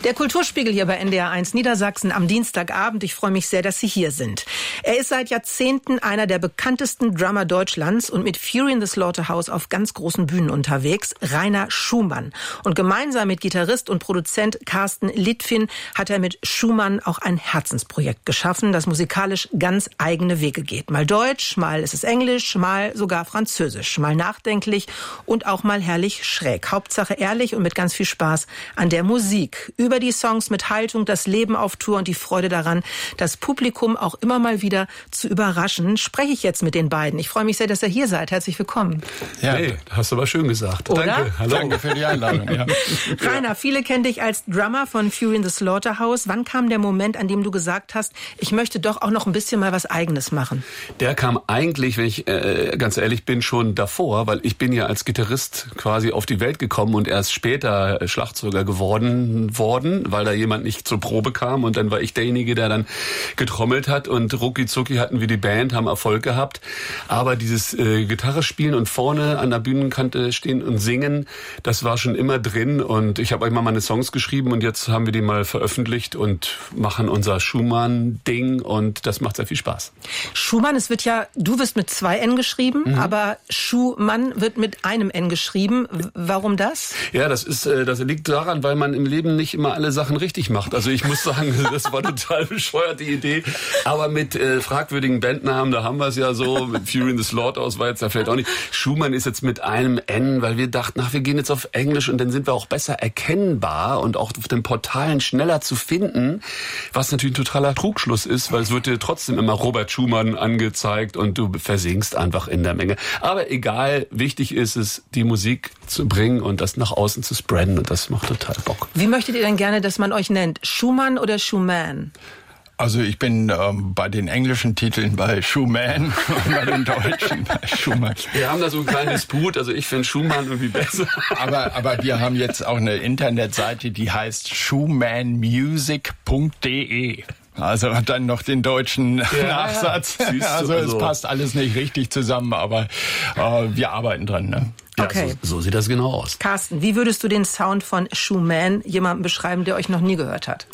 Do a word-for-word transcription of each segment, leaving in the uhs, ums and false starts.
Der Kulturspiegel hier bei N D R eins Niedersachsen am Dienstagabend. Ich freue mich sehr, dass Sie hier sind. Er ist seit Jahrzehnten einer der bekanntesten Drummer Deutschlands und mit Fury in the Slaughterhouse auf ganz großen Bühnen unterwegs, Rainer Schumann. Und gemeinsam mit Gitarrist und Produzent Carsten Litfin hat er mit Schumann auch ein Herzensprojekt geschaffen, das musikalisch ganz eigene Wege geht. Mal Deutsch, mal ist es Englisch, mal sogar Französisch, mal nachdenklich und auch mal herrlich schräg. Hauptsache ehrlich und mit ganz viel Spaß an der Musik. Über die Songs mit Haltung, das Leben auf Tour und die Freude daran, das Publikum auch immer mal wieder zu überraschen, spreche ich jetzt mit den beiden. Ich freue mich sehr, dass ihr hier seid. Herzlich willkommen. Ja, hey, hast du aber schön gesagt. Oder? Danke. Hallo. Danke für die Einladung. Ja. Rainer, viele kennen dich als Drummer von Fury in the Slaughterhouse. Wann kam der Moment, an dem du gesagt hast, ich möchte doch auch noch ein bisschen mal was Eigenes machen? Der kam eigentlich, wenn ich äh, ganz ehrlich bin, schon davor, weil ich bin ja als Gitarrist quasi auf die Welt gekommen und erst später Schlagzeuger geworden worden, weil da jemand nicht zur Probe kam und dann war ich derjenige, der dann getrommelt hat und rucki zucki hatten wir die Band, haben Erfolg gehabt. Aber dieses äh, Gitarre spielen und vorne an der Bühnenkante stehen und singen, das war schon immer drin und ich habe euch mal meine Songs geschrieben und jetzt haben wir die mal veröffentlicht und machen unser Schumann-Ding und das macht sehr viel Spaß. Schumann, es wird ja, du wirst mit zwei N geschrieben, mhm. aber Schumann wird mit einem N geschrieben. Warum das? Ja, das ist, das liegt daran, weil man im Leben nicht immer alle Sachen richtig macht. Also ich muss sagen, das war total bescheuerte Idee. Aber mit äh, fragwürdigen Bandnamen, da haben wir es ja so. Mit Fury in the Slaughterhouse war jetzt da vielleicht auch nicht. Schumann ist jetzt mit einem N, weil wir dachten, ach, wir gehen jetzt auf Englisch und dann sind wir auch besser erkennbar und auch auf den Portalen schneller zu finden. Was natürlich ein totaler Trugschluss ist, weil es wird dir trotzdem immer Robert Schumann angezeigt und du versinkst einfach in der Menge. Aber egal, wichtig ist es, die Musik zu bringen und das nach außen zu spreaden und das macht total Bock. Wie möchtet ihr denn gerne, dass man euch nennt? Schumann oder Schumann? Also ich bin ähm, bei den englischen Titeln bei Schumann und bei den deutschen bei Schumann. Wir haben da so einen kleinen Disput, also ich finde Schumann irgendwie besser. Aber, aber wir haben jetzt auch eine Internetseite, die heißt schumann music punkt de. Also dann noch den deutschen ja, Nachsatz. Ja. Also es also. passt alles nicht richtig zusammen, aber äh, wir arbeiten dran. Ne? Ja, okay. So, so sieht das genau aus. Carsten, wie würdest du den Sound von Schumann jemandem beschreiben, der euch noch nie gehört hat?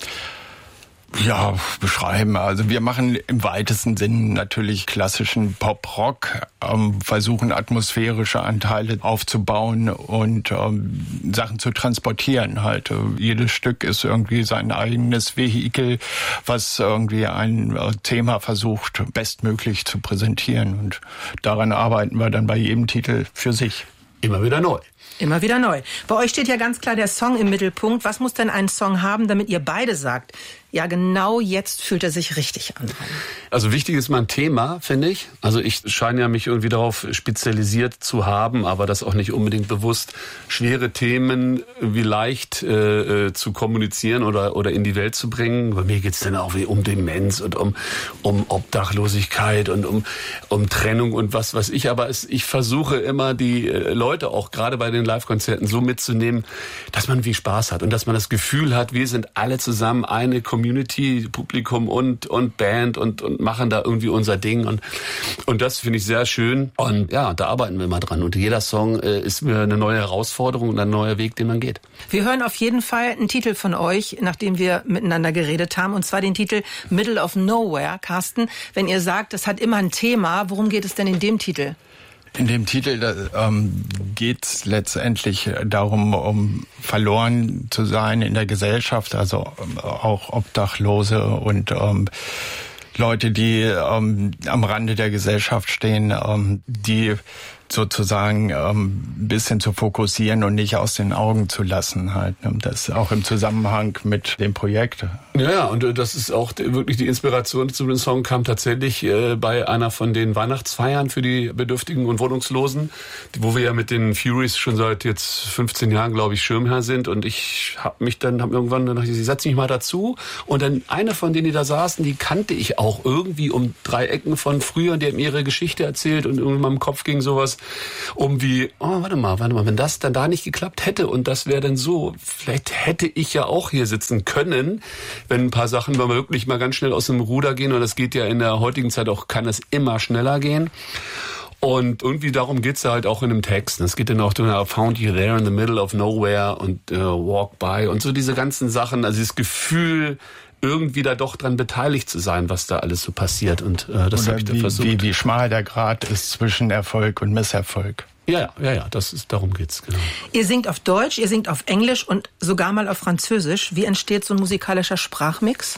Ja, beschreiben. Also wir machen im weitesten Sinn natürlich klassischen Pop-Rock, ähm, versuchen atmosphärische Anteile aufzubauen und ähm, Sachen zu transportieren halt. Jedes Stück ist irgendwie sein eigenes Vehikel, was irgendwie ein äh, Thema versucht, bestmöglich zu präsentieren. Und daran arbeiten wir dann bei jedem Titel für sich. Immer wieder neu. Immer wieder neu. Bei euch steht ja ganz klar der Song im Mittelpunkt. Was muss denn ein Song haben, damit ihr beide sagt, ja, genau jetzt fühlt er sich richtig an? Also wichtig ist mal ein Thema, finde ich. Also ich scheine ja mich irgendwie darauf spezialisiert zu haben, aber das auch nicht unbedingt bewusst, schwere Themen wie leicht äh, zu kommunizieren oder oder in die Welt zu bringen. Bei mir geht's dann auch wie um Demenz und um um Obdachlosigkeit und um um Trennung und was weiß ich. Aber es, ich versuche immer die äh, Leute auch gerade bei den Live-Konzerten so mitzunehmen, dass man viel Spaß hat und dass man das Gefühl hat, wir sind alle zusammen eine Community, Publikum und und Band und und machen da irgendwie unser Ding und und das finde ich sehr schön und ja, da arbeiten wir mal dran und jeder Song äh, ist mir eine neue Herausforderung und ein neuer Weg, den man geht. Wir hören auf jeden Fall einen Titel von euch, nachdem wir miteinander geredet haben, und zwar den Titel Middle of Nowhere. Carsten, wenn ihr sagt, das hat immer ein Thema, worum geht es denn in dem Titel? In dem Titel ähm, geht es letztendlich darum, um verloren zu sein in der Gesellschaft, also ähm, auch Obdachlose und ähm, Leute, die ähm, am Rande der Gesellschaft stehen, ähm, die sozusagen ähm, ein bisschen zu fokussieren und nicht aus den Augen zu lassen halt. Das auch im Zusammenhang mit dem Projekt. Ja, und das ist auch wirklich die Inspiration zu dem Song kam tatsächlich äh, bei einer von den Weihnachtsfeiern für die Bedürftigen und Wohnungslosen, wo wir ja mit den Furies schon seit jetzt fünfzehn Jahren, glaube ich, Schirmherr sind und ich habe mich dann hab irgendwann dann dachte ich, setz mich mal dazu und dann eine von denen, die da saßen, die kannte ich auch irgendwie um drei Ecken von früher, die hat mir ihre Geschichte erzählt und in meinem Kopf ging sowas um wie, oh, warte mal, warte mal, wenn das dann da nicht geklappt hätte und das wäre dann so, vielleicht hätte ich ja auch hier sitzen können, wenn ein paar Sachen wirklich mal ganz schnell aus dem Ruder gehen und das geht ja in der heutigen Zeit auch, kann es immer schneller gehen. Und irgendwie darum geht's ja halt auch in dem Text. Es geht dann auch um I found you there in the middle of nowhere und uh, walk by und so diese ganzen Sachen. Also dieses Gefühl, irgendwie da doch dran beteiligt zu sein, was da alles so passiert. Und äh, das habe ich da wie, versucht. Wie, wie schmal der Grat ist zwischen Erfolg und Misserfolg. Ja, ja, ja, das ist, darum geht's, genau. Ihr singt auf Deutsch, ihr singt auf Englisch und sogar mal auf Französisch. Wie entsteht so ein musikalischer Sprachmix?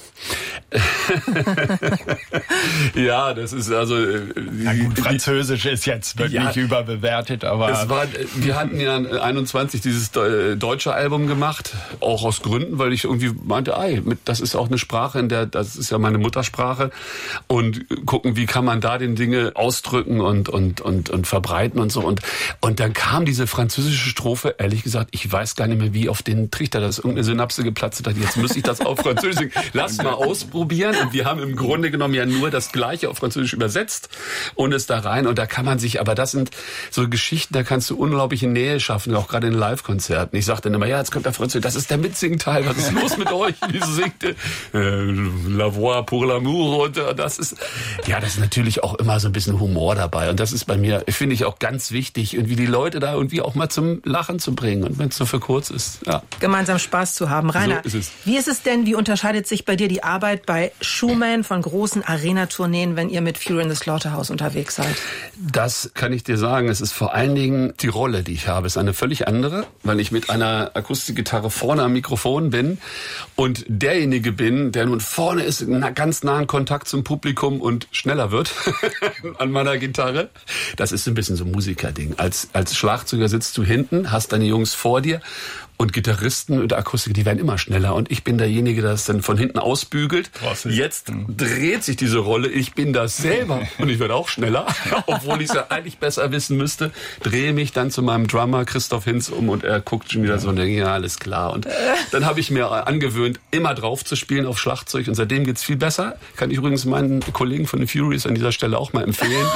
Ja, das ist also... Na gut, Französisch ist jetzt wirklich ja, überbewertet, aber... Es war, wir hatten ja einundzwanzig dieses deutsche Album gemacht, auch aus Gründen, weil ich irgendwie meinte, ey, das ist auch eine Sprache, in der, das ist ja meine Muttersprache, und gucken, wie kann man da den Dinge ausdrücken und, und, und, und verbreiten und so. Und Und dann kam diese französische Strophe, ehrlich gesagt, ich weiß gar nicht mehr, wie auf den Trichter, da ist irgendeine Synapse geplatzt. Ich dachte, jetzt muss ich das auf Französisch singen. Lass mal ausprobieren. Und wir haben im Grunde genommen ja nur das Gleiche auf Französisch übersetzt und es da rein. Und da kann man sich, aber das sind so Geschichten, da kannst du unglaubliche Nähe schaffen, auch gerade in Live-Konzerten. Ich sage dann immer, ja, jetzt kommt der Französisch, das ist der Mitsingteil, was ist los mit euch? Wieso singt ihr? Äh, La Voix pour l'amour. Und äh, das ist, ja, das ist natürlich auch immer so ein bisschen Humor dabei. Und das ist bei mir, finde ich, auch ganz wichtig, irgendwie die Leute da irgendwie auch mal zum Lachen zu bringen. Und wenn es so für kurz ist, ja. Gemeinsam Spaß zu haben. Rainer, so ist es. Wie ist es denn, wie unterscheidet sich bei dir die Arbeit bei Schumann von großen Arena-Tourneen, wenn ihr mit Fury in the Slaughterhouse unterwegs seid? Das kann ich dir sagen. Es ist vor allen Dingen die Rolle, die ich habe, ist eine völlig andere, weil ich mit einer Akustikgitarre vorne am Mikrofon bin und derjenige bin, der nun vorne ist, in ganz nahen Kontakt zum Publikum und schneller wird an meiner Gitarre. Das ist ein bisschen so ein Musikerding. Als, als Schlagzeuger sitzt du hinten, hast deine Jungs vor dir und Gitarristen und Akustiker, die werden immer schneller. Und ich bin derjenige, der das dann von hinten ausbügelt. Jetzt dreht sich diese Rolle. Ich bin das selber und ich werde auch schneller, obwohl ich es ja eigentlich besser wissen müsste. Drehe mich dann zu meinem Drummer Christoph Hinz um und er guckt schon wieder so und denkt, ja, alles klar. Und dann habe ich mir angewöhnt, immer drauf zu spielen auf Schlagzeug. Und seitdem geht's viel besser. Kann ich übrigens meinen Kollegen von den Furies an dieser Stelle auch mal empfehlen.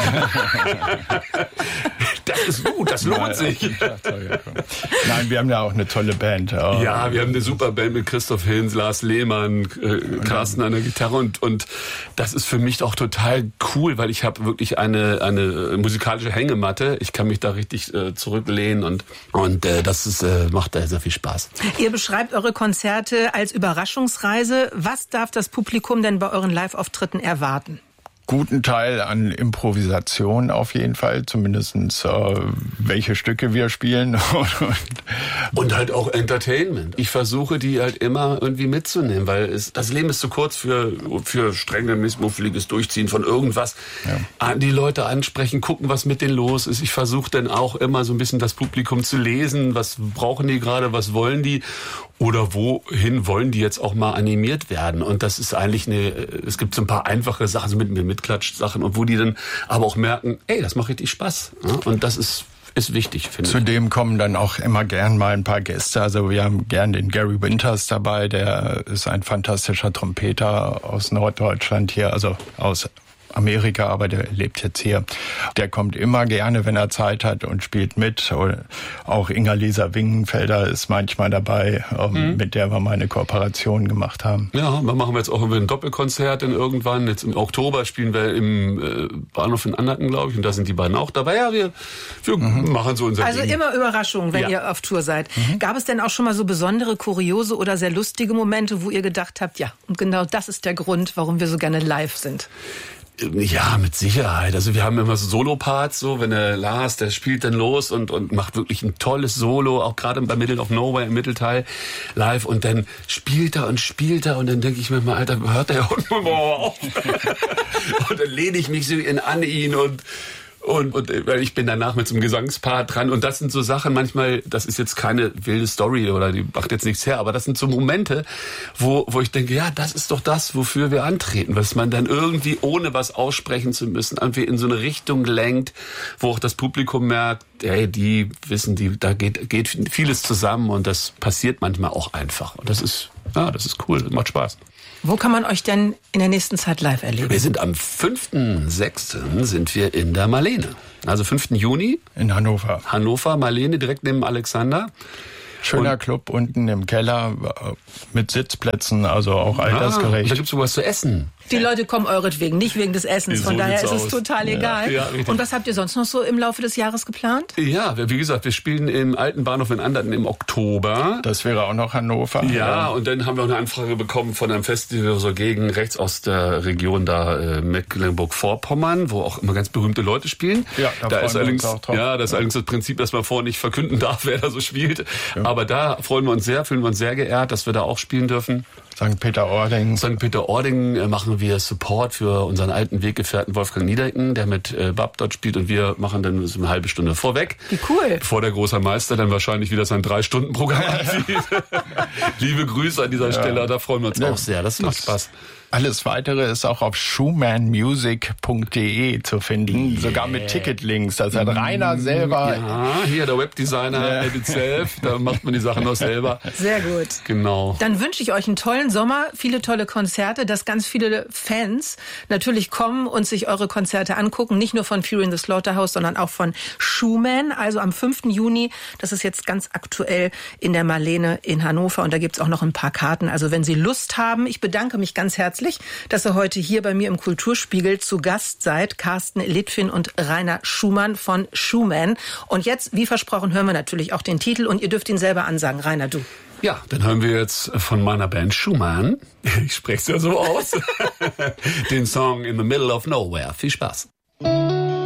Das ist gut, das lohnt sich. Nein, wir haben ja auch eine tolle Band. Oh. Ja, wir haben eine super Band mit Christoph Hinz, Lars Lehmann, äh, Carsten an der Gitarre und und das ist für mich auch total cool, weil ich habe wirklich eine eine musikalische Hängematte. Ich kann mich da richtig äh, zurücklehnen und und äh, das ist, äh, macht da sehr viel Spaß. Ihr beschreibt eure Konzerte als Überraschungsreise. Was darf das Publikum denn bei euren Live-Auftritten erwarten? Guten Teil an Improvisation auf jeden Fall, zumindestens äh, welche Stücke wir spielen. Und halt auch Entertainment. Ich versuche, die halt immer irgendwie mitzunehmen, weil es, das Leben ist zu kurz für, für strenge, missmuffeliges Durchziehen von irgendwas. Ja. Die Leute ansprechen, gucken, was mit denen los ist. Ich versuche dann auch immer so ein bisschen das Publikum zu lesen. Was brauchen die gerade, was wollen die? Oder wohin wollen die jetzt auch mal animiert werden? Und das ist eigentlich eine, es gibt so ein paar einfache Sachen, so mit mir Mitklatsch-Sachen, und wo die dann aber auch merken, ey, das macht richtig Spaß. Und das ist, ist wichtig, finde ich. Zudem kommen dann auch immer gern mal ein paar Gäste. Also wir haben gern den Gary Winters dabei, der ist ein fantastischer Trompeter aus Norddeutschland hier, also aus Amerika, aber der lebt jetzt hier. Der kommt immer gerne, wenn er Zeit hat und spielt mit. Auch Inga-Lisa Wingenfelder ist manchmal dabei, mhm. mit der wir mal eine Kooperation gemacht haben. Ja, wir machen jetzt auch ein Doppelkonzert dann irgendwann. Jetzt im Oktober spielen wir im äh, Bahnhof in Anderten, glaube ich, und da sind die beiden auch dabei. Ja, wir, wir mhm. machen so unser Also Ding. Immer Überraschungen, wenn ja. ihr auf Tour seid. Mhm. Gab es denn auch schon mal so besondere, kuriose oder sehr lustige Momente, wo ihr gedacht habt, ja, und genau das ist der Grund, warum wir so gerne live sind? Ja, mit Sicherheit. Also wir haben immer so Solo-Parts, so wenn der Lars, der spielt dann los und und macht wirklich ein tolles Solo, auch gerade bei Middle of Nowhere im Mittelteil live, und dann spielt er und spielt er und dann denke ich mir mal, Alter, hört der Hund mal auf? Und dann lehne ich mich so in an ihn und Und, und weil ich bin danach mit so einem Gesangspart dran. Und das sind so Sachen manchmal, das ist jetzt keine wilde Story oder die macht jetzt nichts her, aber das sind so Momente, wo, wo ich denke, ja, das ist doch das, wofür wir antreten. Was man dann irgendwie, ohne was aussprechen zu müssen, irgendwie in so eine Richtung lenkt, wo auch das Publikum merkt, hey, die wissen, die, da geht, geht vieles zusammen und das passiert manchmal auch einfach. Und das ist, ja, das ist cool, das macht Spaß. Wo kann man euch denn in der nächsten Zeit live erleben? Wir sind am fünften sechsten sind wir in der Marlene. Also fünften Juni. In Hannover. Hannover, Marlene, direkt neben Alexander. Schöner und Club unten im Keller mit Sitzplätzen, also auch altersgerecht. Ah, da gibt's sowas zu essen. Die Leute kommen euretwegen, nicht wegen des Essens. Von So daher ist sieht's es aus. total egal. Ja, ja, und was habt ihr sonst noch so im Laufe des Jahres geplant? Ja, wie gesagt, wir spielen im Alten Bahnhof in Anderten im Oktober. Das wäre auch noch Hannover. Ja, ja, und dann haben wir auch eine Anfrage bekommen von einem Festival so gegen rechts aus der Region da äh, Mecklenburg-Vorpommern, wo auch immer ganz berühmte Leute spielen. Ja, da, da freuen ist wir allerdings uns auch drauf. ja, das ist ja. allerdings das Prinzip, dass man vorher nicht verkünden darf, wer da so spielt. Ja. Aber da freuen wir uns sehr, fühlen wir uns sehr geehrt, dass wir da auch spielen dürfen. Sankt Peter-Ording. Sankt Peter-Ording äh, machen wir Support für unseren alten Weggefährten Wolfgang Niedecken, der mit äh, Bab dort spielt, und wir machen dann so eine halbe Stunde vorweg. Wie cool. Bevor der große Meister dann wahrscheinlich wieder sein Drei-Stunden-Programm anzieht. Liebe Grüße an dieser ja. Stelle, da freuen wir uns ja. auch sehr. Das macht Spaß. Alles Weitere ist auch auf schumanmusic punkt de zu finden, yeah. sogar mit Ticketlinks. Das hat Rainer selber. Ja, hier der Webdesigner yeah. itself, da macht man die Sachen noch selber. Sehr gut. Genau. Dann wünsche ich euch einen tollen Sommer, viele tolle Konzerte, dass ganz viele Fans natürlich kommen und sich eure Konzerte angucken, nicht nur von Fury in the Slaughterhouse, sondern auch von Schumann, also am fünften Juni. Das ist jetzt ganz aktuell in der Marlene in Hannover, und da gibt's auch noch ein paar Karten. Also wenn Sie Lust haben, ich bedanke mich ganz herzlich, dass ihr heute hier bei mir im Kulturspiegel zu Gast seid. Carsten Litfin und Rainer Schumann von Schumann. Und jetzt, wie versprochen, hören wir natürlich auch den Titel, und ihr dürft ihn selber ansagen. Rainer, du. Ja, dann hören wir jetzt von meiner Band Schumann, ich spreche es ja so aus, den Song In the Middle of Nowhere. Viel Spaß.